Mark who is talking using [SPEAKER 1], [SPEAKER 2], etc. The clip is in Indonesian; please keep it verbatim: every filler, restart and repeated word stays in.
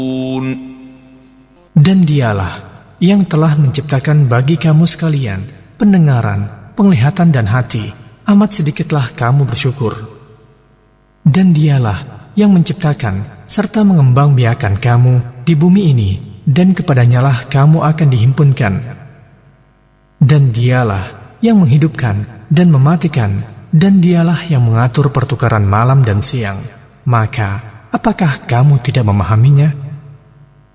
[SPEAKER 1] Dan dialah yang telah menciptakan bagi kamu sekalian pendengaran, penglihatan dan hati. Amat sedikitlah kamu bersyukur. Dan dialah yang menciptakan serta mengembangbiakan kamu di bumi ini, dan kepadanyalah kamu akan dihimpunkan. Dan dialah yang menghidupkan dan mematikan, dan dialah yang mengatur pertukaran malam dan siang. Maka, apakah kamu tidak memahaminya?